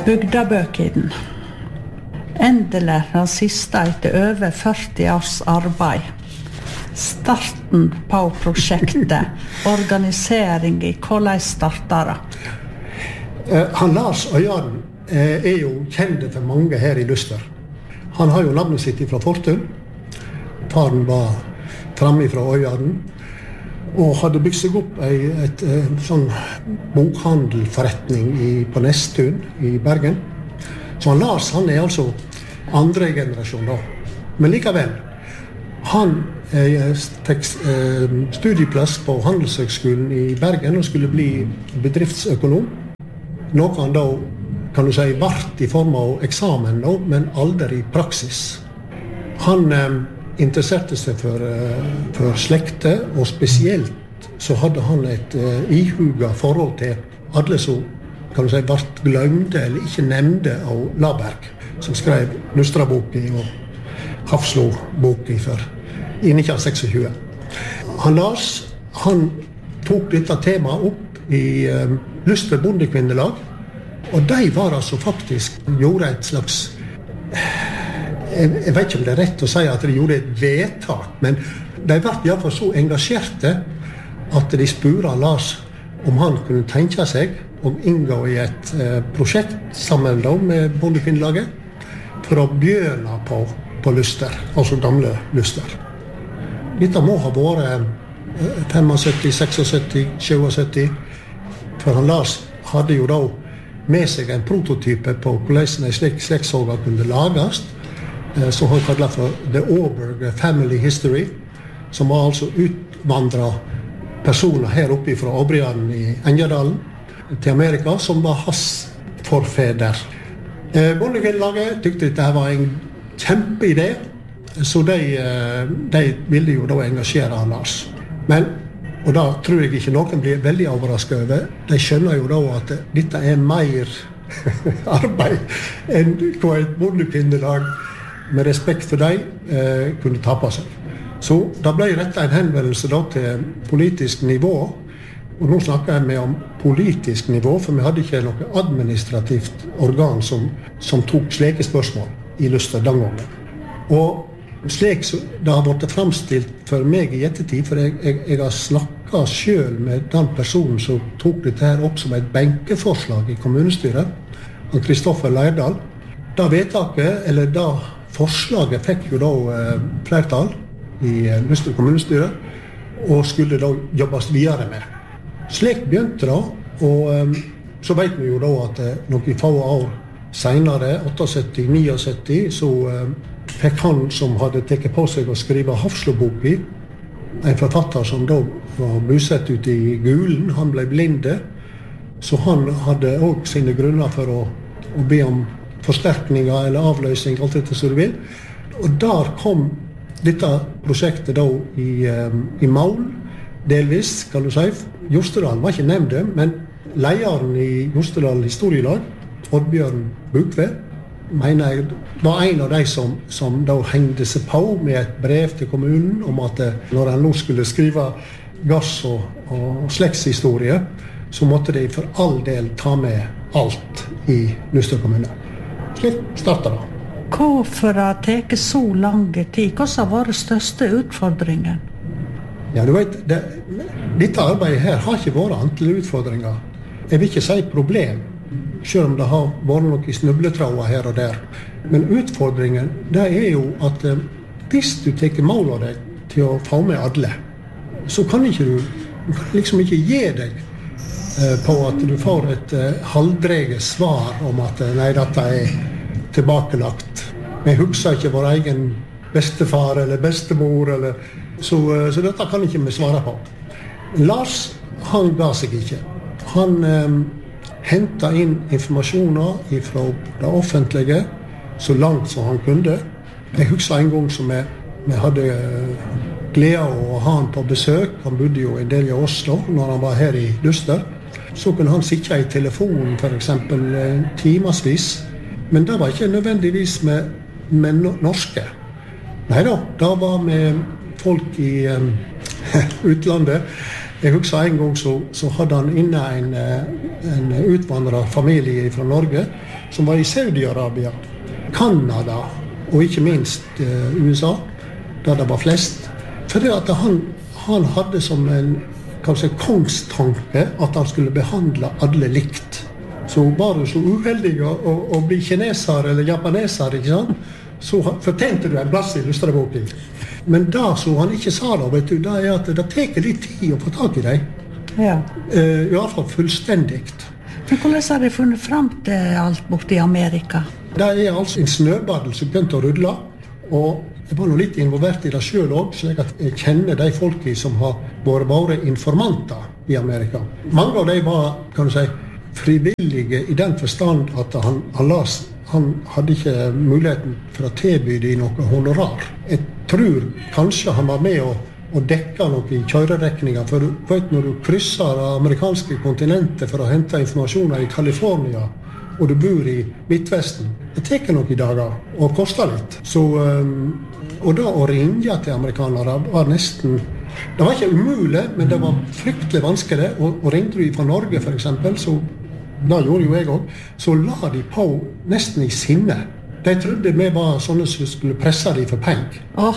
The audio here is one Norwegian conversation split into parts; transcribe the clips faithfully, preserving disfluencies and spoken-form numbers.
Bygdabøkiden. Endelig den siste etter over førti års arbeid. Starten på prosjektet, organisering i hvordan starter det. Eh, han Lars Øyarden eh, er jo kjent for mange her i Luster. Han har jo navnet sitt fra Fortun. Faren var fremme fra Øyarden og hadde bygd seg opp ei et, et, sånn bokhandelforretning i, på Nestun i Bergen. Så han Lars, han er altså andre generasjon da. Men likevel, han eh, fikk eh, studieplass på Handelshøgskolen i Bergen og skulle bli bedriftsøkonom. Noe han da, kan du si, vart i form av eksamen da, men aldri i praksis. Han eh, interesserte seg for, uh, for slekte, og spesielt så hadde han et uh, ihuga forhold til alle som, kan du si, vart glemte eller ikke nevnte av Laberg, som skrev Nustraboki og Hafslo-boki for i nitten tjueseks. Han Lars, han tok dette temaet opp i uh, Luster bondekvinnelag, og de var altså faktisk, gjorde et slags Jeg vet ikke om det er rett å si at de gjorde et vedtak, men de var i hvert fall så engasjerte at de spurte Lars om han kunne tenke seg å inngå i et eh, prosjekt sammen da, med bondekvinnelaget for å begynne på, på Luster, altså gamle Luster. Dette må ha vært syttifem, syttiseks, syttisju, for han Lars hadde jo da med seg en prototype på hvordan en slik slektssaga kunne lages, som han kallet for The Auberg Family History, som var altså utvandret personer her oppe fra Åbriaden i Engjerdalen til Amerika, som var hans forfeder. Bondekvinnelaget tykte dette var en kjempeidé, så de, de ville jo da engasjere Lars. Men, og da tror jeg ikke noen blir veldig overrasket over, de skjønner jo da at dette er mer arbeid enn hva et bondekvinnelag med respekt for deg, eh, kunne ta på seg. Så da ble rettet en henvendelse da til politisk nivå, og nå snakker jeg med om politisk nivå, for vi hadde ikke noe administrativt organ som, som tok slike spørsmål i Luster den gangen. Og slik så, det har vært fremstilt for meg i ettertid, for jeg, jeg, jeg har snakket selv med den personen som tok dette her opp som et benkeforslag i kommunestyret, han Kristoffer Leirdal. Da vedtaket, eller da forslaget fikk jo da eh, flertall i eh, Luster kommunestyre, og skulle da jobbes videre med. Slik begynte det, og eh, så vet vi jo da at eh, noen få år senere, syttiåtte, syttiåtte, så eh, fikk han som hadde tatt på seg å skrive Hafslo-boki, en forfatter som da var bosatt ute i Gulen, han ble blinde, så han hadde også sine grunner for å, å be om forsterkninger eller avløsning, alt dette som du vil. Og der kom dette prosjektet da i, um, i mål, delvis, kan du si. Jostedal var ikke nevnt, men lederen i Jostedal historielag, Oddbjørn Bukve, mener jeg, var en av de som, som da hengte seg på med et brev til kommunen om at når han nå skulle skrive gass og, og slektshistorie, så måtte de for all del ta med alt i Luster kommune. Slik startet det. Hvorfor har det tatt så lang tid? Hva har vært den største utfordringen? Ja, du vet, det, dette arbeidet her har ikke vært antall utfordringer. Jeg vil ikke si problem, selv om det har vært noen snubletråder her og der. Men utfordringen, det er jo at eh, hvis du tar mål av deg til å få med alle, så kan ikke du, du kan liksom ikke gi deg på at du får et uh, halvdreget svar om at nei, dette er tilbakelagt. Vi husker ikke vår egen bestefar eller bestemor, eller, så, uh, så dette kan ikke vi svare på. Lars, han ga seg ikke. Han um, hentet inn informasjoner fra det offentlige så langt som han kunne. Jeg husker en gang som vi, vi hadde uh, glede av å ha han på besøk. Han bodde jo en del i Oslo når han var her i Luster. Så kunne han sitte i telefonen for eksempel timasvis, men det var ikke nødvendigvis med, med norske. Neida, det var med folk i um, utlandet Jeg husker en gang så, så hadde han inne en, en utvandret familie fra Norge som var i Saudi-Arabia, Kanada og ikke minst uh, U S A, der det var flest. Fordi at han, han hadde som en kanskje kongstanke at han skulle behandle alle likt. Så var du så uheldig å, å, å bli kineser eller japaneser, ikke sant? Så fortjente du en plass i Lustreboken. Men det som han ikke sa da, vet du, det er at det teker litt tid å få tak i deg. Ja. Uh, I hvert fall fullstendigt. Men hvordan har de funnet frem til alt borte i Amerika? Det er altså en snøball som begynte å rulle, og jeg var nå litt involvert i det selv også, slik at jeg kjenner de folkene som har vært våre informanter i Amerika. Mange av dem var, kan du si, frivillige i den forstand at han, han, las, han hadde ikke muligheten for å tilby de noe honorar. Jeg tror kanskje han var med å, å dekke noe i kjørerekninger, for du vet når du krysser det amerikanske kontinentet for å hente informasjoner i California, og du bor i Midtvesten, det teker noen dager og koster litt. Så, og da å ringe til amerikanere var nesten, det var ikke umulig, men det var fryktelig vanskelig. Og, og ringte du fra Norge for eksempel, så da gjorde jo jeg også, så la de på nesten i sinne. De trodde vi var sånne som skulle presse de for penger. Åh.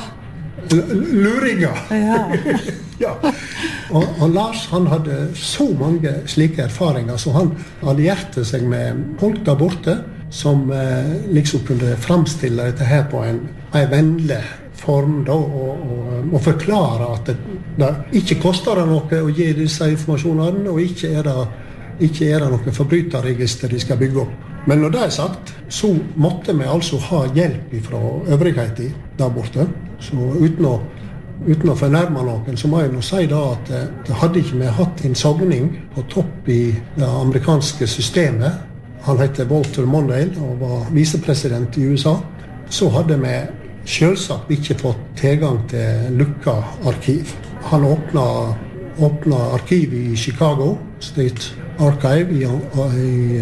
Luringer. Ja. Ja. Og, og Lars, han hadde så mange slike erfaringer, så han allierte seg med folk der borte, som eh, liksom kunne fremstille dette her på en, en vennlig form, da, og, og, og forklare at det, det ikke koster det noe å gi disse informasjonene, og ikke er det, ikke er det noe forbryterregister de skal bygge opp. Men når det er sagt, så måtte vi altså ha hjelp fra øvrigheten der borte, så uten å Uten å fornærme noen, så må jeg nå si da at det hadde ikke vi hatt en sogning på topp i det amerikanske systemet. Han heter Walter Mondale og var visepresident i U S A. Så hadde vi selvsagt ikke fått tilgang til lukka arkiv. Han åpna, åpna arkivet i Chicago, State Archive i, i,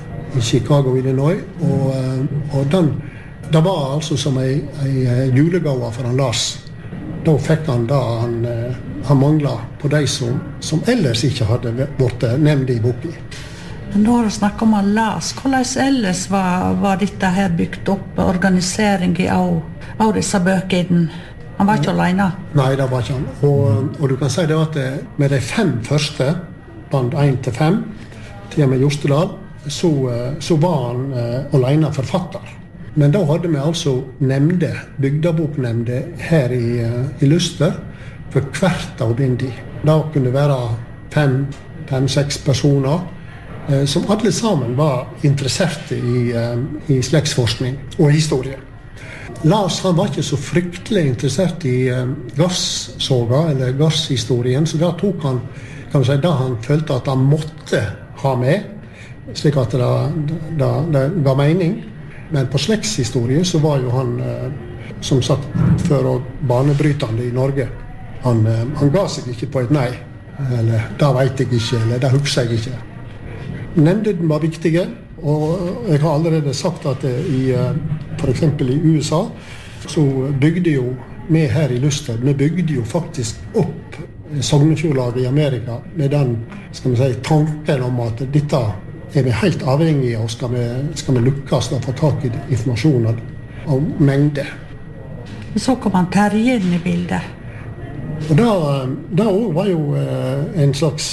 i Chicago, Illinois. Og, og den, det var altså som en, en julegave for han Lars. Da fikk han da han, han manglet på de som, som ellers ikke hadde vært nevnt i boken. Men nå har du snakket om han Lars. Hvordan ellers var, var dette her bygd opp, organisering av, av disse bøkene? Han var ikke alene? Nei, det var ikke han. Og, og du kan si det at med de fem første, band én til fem, til og med Jostedal, så, så var han uh, alene forfatter. Men da hadde vi altså nemnde, bygdaboknemnde her i, i Luster for hvert av bindi. Da kunne det være fem, fem, seks personer eh, som alle sammen var interesserte i, eh, i slektsforskning og historie. Lars han var ikke så fryktelig interessert i eh, gasssoga eller gasshistorien, så da tok han, kan man si, da han følte at han måtte ha med, slik at det, det, det ga mening. Men på slektshistorie så var jo han, eh, som sagt, før og banebrytende i Norge. Han, eh, han ga seg ikke på et nei. Eller, det vet jeg ikke, eller det husker jeg ikke. Nemndene var viktige, og jeg har allerede sagt at i, for eksempel i U S A, så bygde jo vi her i Luster, vi bygde jo faktisk opp Sognefjordlaget i Amerika med den, skal vi si, tanken om at dette er vi helt avhengige av, og skal vi, skal vi lukkes og få tak i informasjonen av mengde. Så kom han Terje inn i bildet. Og da, da var jo en slags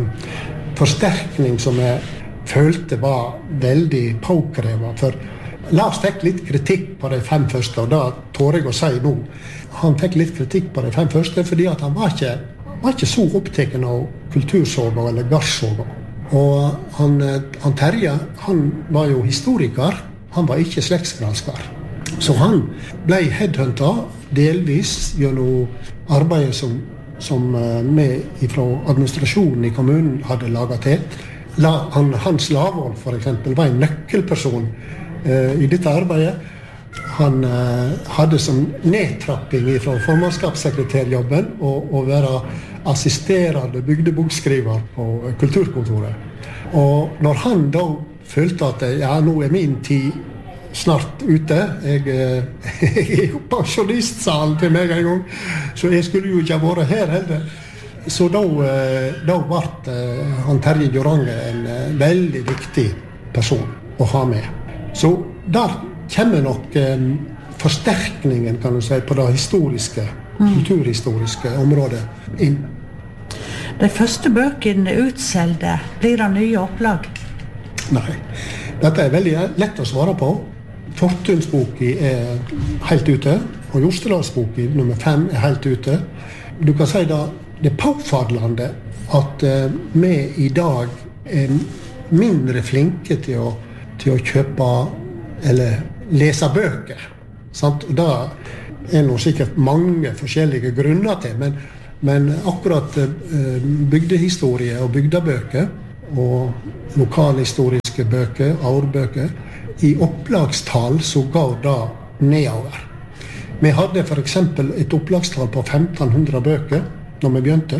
forsterkning som jeg følte var veldig påkrevet. For Lars fikk litt kritikk på de fem første, og da tør jeg å si nå. Han fikk litt kritikk på de fem første, fordi at han var ikke, var ikke så opptatt av kultursoga eller gasssoga. Og han, han Terje, han var jo historiker, han var ikke slektsgransker. Så han ble headhuntet delvis gjennom arbeidet som, som vi fra administrasjonen i kommunen hadde laget til. La, han, Hans Lavål for eksempel var en nøkkelperson eh, i dette arbeidet. Han eh, hadde som nedtrapping fra formannskapssekretærjobben og, og være assisterende bygdebokskriver på kulturkontoret. Og når han da følte at ja, nå er min tid snart ute, jeg, jeg er jo pensjonistsalen til meg en gang, så jeg skulle jo ikke ha vært her heller. så da, da ble han Terje Jorange en veldig viktig person å ha med. Så der kommer nok forsterkningen, kan du si, på det historiske, mm. kulturhistoriske området inn. De første bøkene utselgte, blir det nye opplag? Nei, dette er veldig lett å svare på. Fortunsboken er helt ute, og Jostedalsboken nummer fem er helt ute. Du kan si da, det er påfallende at uh, vi i dag er mindre flinke til å, til å kjøpe eller lese bøker. Sant? Og da er det sikkert mange forskjellige grunner til, men, men akkurat uh, bygdehistorie og bygdebøker og lokalhistoriske bøker, årbøker, i opplagstall så går det nedover. Vi hadde for eksempel et opplagstall på femten hundre bøker når vi begynte,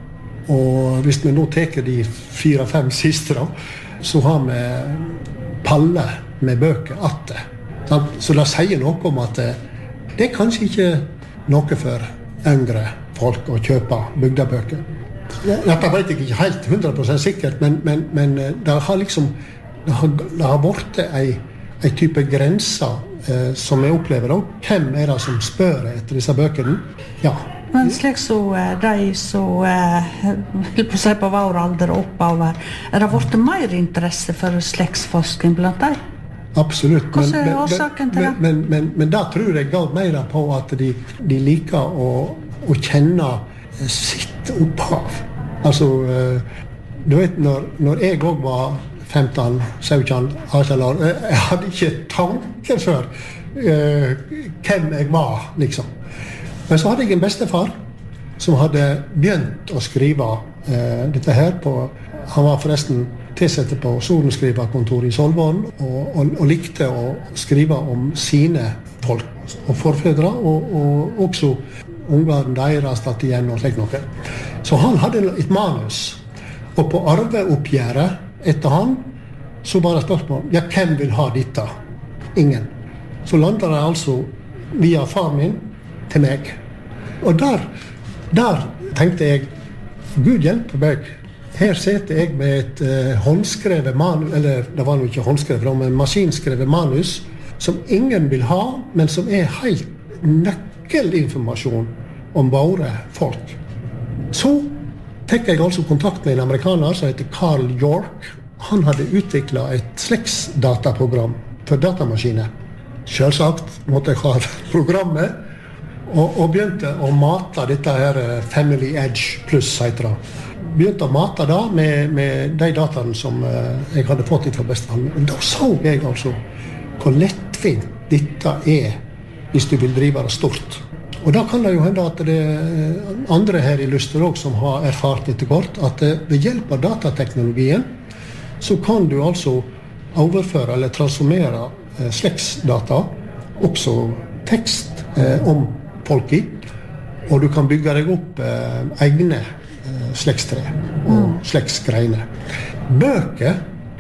og hvis vi nå teker de fire-fem siste da, så har vi palle med bøker atte. Så det sier noe om at det er kanskje ikke noe for yngre folk å kjøpe bygdebøker. Dette vet jeg ikke helt hundre prosent sikkert, men, men, men det har liksom det har, det har vært ei, ei type grenser eh, som jeg opplever da. Hvem er det som spør etter disse bøkene? Ja. Men slik så de som vil på seg på vår alder og oppover, er det vært mer interesse for slektsforskning blant dem? Absolutt. Hva er årsaken til det? Men, men, men, men da tror jeg går mer på at de, de liker å, å kjenne sitt opphav. Altså, du vet, når, når jeg også var femten, sytten, atten år, jeg hadde ikke tanke for uh, hvem jeg var, liksom. Men så hadde jeg en bestefar som hadde begynt å skrive uh, dette her på, han var forresten tilsette på sorenskriverkontoret i Solvån, og, og, og likte å skrive om sine folk og forfedre, og, og også ungene deres tatt igjen og slik noe. Så han hadde et manus, og på arveoppgjøret etter han, så bare spørsmål, ja, hvem vil ha dette? Ingen. Så landet det altså via far min til meg. Og der, der tenkte jeg, Gud hjelpe meg, her sitter jeg med et uh, håndskrevet manus, eller det var jo ikke håndskrevet, men maskinskrevet manus, som ingen vil ha, men som er helt nøkkelinformasjon om våre folk. Så fikk jeg altså kontakt med en amerikaner som heter Carl York. Han hadde utviklet et slektsdataprogram for datamaskiner. Selvsagt måtte jeg ha programmet, og, og begynte å mate dette her Family Edge Plus, heter det. Begynte å mate da med, med de dataene som uh, jeg hadde fått fra bestefaren. Men da så jeg altså hvor lettvint dette er hvis du vil drive det stort. Og da kan det jo hende at det er andre her i Luster også som har erfart etter kort, at ved hjelp av datateknologien så kan du altså overføre eller transformere eh, slektsdata, også tekst eh, om folk i, og du kan bygge deg opp eh, egne slektstre og slektsgreiner. Bøker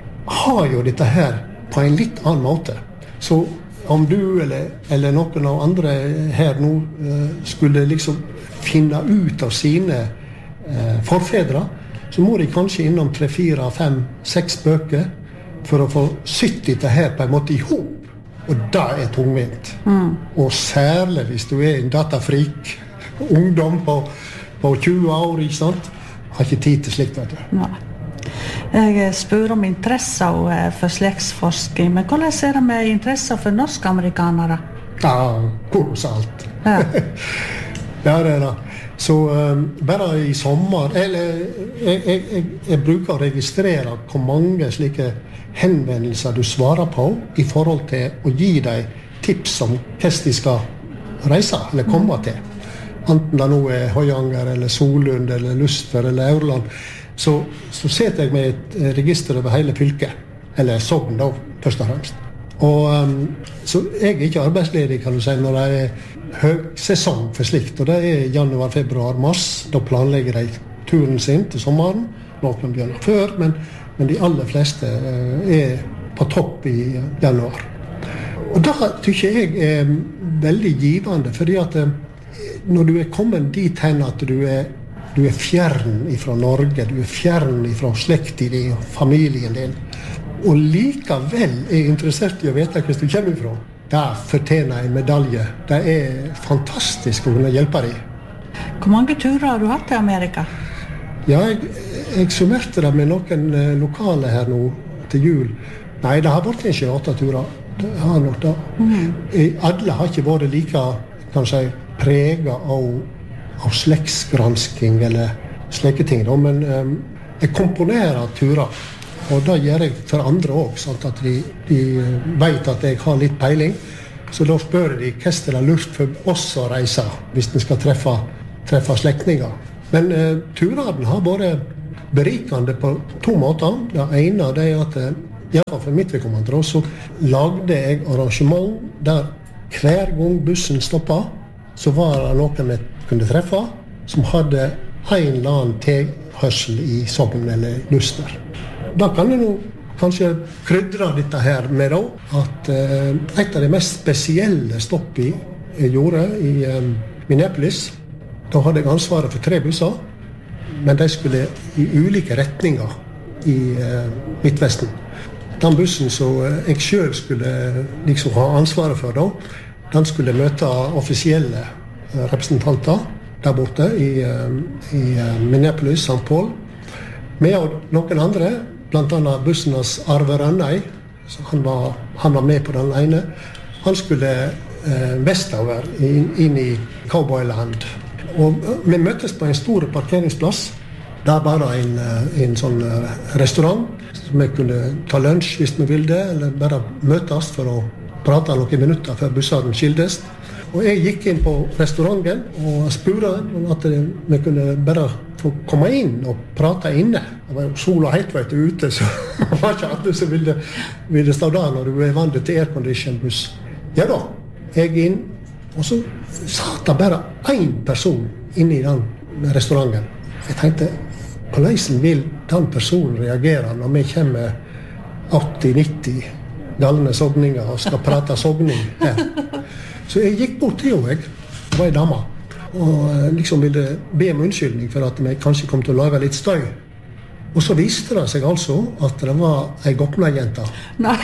har jo dette her på en litt annen måte. Så om du eller, eller noen av andre her nå uh, skulle liksom finne ut av sine uh, forfedre, så må de kanskje innom tre, fire, fem, seks bøker for å få sytt dette her på en måte i hop. Og det er tungvint. Mm. Og særlig hvis du er en datafrik ungdom på på tjue år, ikke sant? Har ikke tid til slikt, vet du. Nei. Jeg spør om interesse for slektsforskning, men hvordan er det med interesse for norsk-amerikanere? Ja, kolossalt. Ja. Ja, det er det. Så um, bare i sommer, eller jeg, jeg, jeg, jeg bruker å registrere hvor mange slike henvendelser du svarer på i forhold til å gi deg tips om hvordan de skal reise eller komme mm. til. Enten det nå er Høyanger, eller Solund, eller Luster, eller Aurland, så, så setter jeg med et register over hele fylket, eller Sogn da, først og fremst. Og um, så jeg er ikke arbeidsledig, kan du si, når det er høgsesong for slikt, og det er januar, februar, mars, da planlegger de turen sin til sommeren, noen begynner før, men, men de aller fleste uh, er på topp i januar. Og da tykker jeg er veldig givende, fordi at uh, når du er kommet dit hen at du er du er fjern ifra Norge, du er fjern ifra slekten din og familien din. Og likevel er interessert i å vite hvor du kommer ifra. Det fortjener en medalje. Det er fantastisk å kunne hjelpe deg. Hvor mange turer har du hatt til Amerika? Ja, jeg, jeg summerte det med noen eh, lokale her nå til jul. Nei, det har vært ikke åtte turer. Det har nok det. Mm. Alle har ikke vært like, kanskje, preget av, av slektsgransking eller slike ting. Da. Men um, jeg komponerer turer, og det gjør jeg for andre også, sånn at de, de vet at jeg har litt peiling. Så da spør de hva er det lurt for oss å reise, hvis de skal treffe, treffe slektninger. Men uh, turene har vært berikende på to måter. Det ene det er at, i hvert fall for mitt vedkommende, så lagde jeg arrangement der hver gang bussen stoppet, så var det noen jeg kunne treffe som hadde en eller annen tilhørsel i Sogn eller Luster. Da kan jeg nå kanskje krydre dette her med da, at eh, et av de mest spesielle stoppene jeg gjorde i eh, Minneapolis, da hadde jeg ansvaret for tre busser, men de skulle i ulike retninger i eh, Midtvesten. Den bussen som jeg selv skulle liksom ha ansvaret for da, den skulle møte offisielle representanter der borte i, i Minneapolis, Saint Paul. Med og noen andre, blant annet bussenes Arve Rønnei, så han var, han var med på den ene. Han skulle eh, vestover inn, inn i Cowboyland. Og vi møttes på en stor parkeringsplass. Der var det en, en sånn restaurant som vi kunne ta lunsj hvis vi ville, eller bare møtes for å prate noen minutter før bussene skildes. Og jeg gikk inn på restauranten og spurte at vi kunne bare få komme inn og prate inne. Det var jo sol og helt vet du, ute, så det var ikke alle som ville, ville stå der når du er vant til aircondition-buss. Ja da, jeg inn, og så satt det bare en person inne i den restauranten. Jeg tenkte, hvordan vil den personen reagere når vi kommer åtti nitti galne sogninger og skal prate sogning her? Så jeg gikk bort til henne, jeg var en dame, og liksom ville be om unnskyldning for at vi kanskje kom til å lage litt støy. Og så viste det seg altså at det var en Gokna-jente. Nei.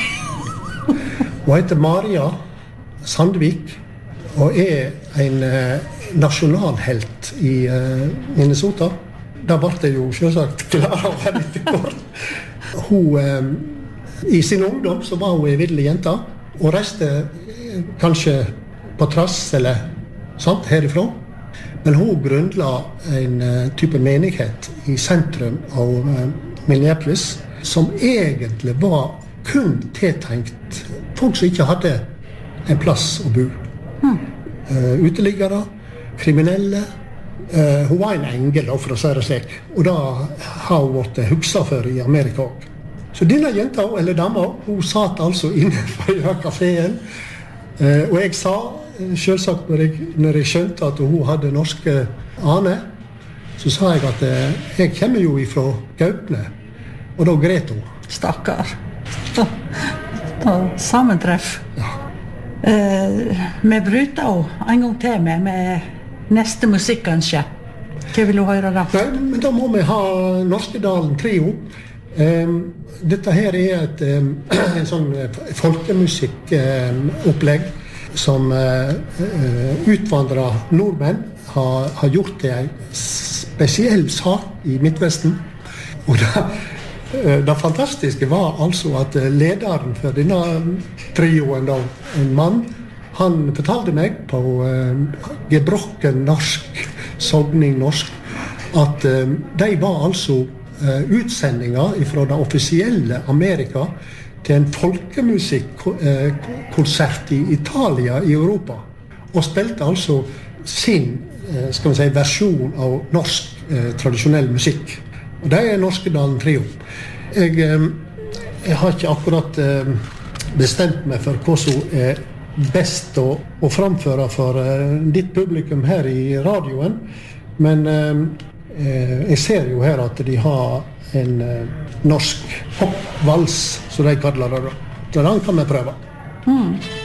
Hun heter Maria Sandvik, og er en eh, nasjonalhelt i eh, Minnesota. Da ble det jo selvsagt klar å være litt kort. Hun, eh, I sin ungdom så var hun en villig jente, og reiste eh, kanskje på trass eller sant, herifra. Men hun grunnla en eh, type menighet i sentrum av eh, Minneapolis, som egentlig var kun tiltenkt folk som ikke hadde en plass å bo. Hmm. Uh, uteliggere, kriminelle. Uh, hun var en engel, for å si det slik. Og da har hun vært hukset for i Amerika også. Så denne jenta, eller dama, hun satt altså inne på kaféen. Uh, og jeg sa, selvsagt når jeg, når jeg skjønte at hun hadde norske aner, så sa jeg at uh, jeg kommer jo ifra Gaupne. Og da gret hun. Stakkar. Da, da sammentreff. Ja. Uh, vi bryter også en gang til med, med neste musikk, kanskje. Hva vil du høre da? Nei, men da må vi ha Norskedalen Trio. Um, dette her er et um, en sånn folkemusikkopplegg um, som uh, uh, utvandrere nordmenn har, har gjort til en spesiell sak i Midtvesten. Og da Det fantastiske var altså at lederen for denne trioen, da, en mann, han fortalte meg på uh, gebrokken norsk, sogning norsk, at uh, de var altså uh, utsendinger fra det offisielle Amerika til en folkemusikkonsert uh, i Italia i Europa, og spilte altså sin uh, skal vi si, versjon av norsk uh, tradisjonell musikk. Og det er Norskedalen Trio. Jeg, jeg har ikke akkurat bestemt meg for hva som er best å, å framføre for ditt publikum her i radioen, men jeg ser jo her at de har en norsk popvals, som de kaller det. Så den kan vi prøve. Mm.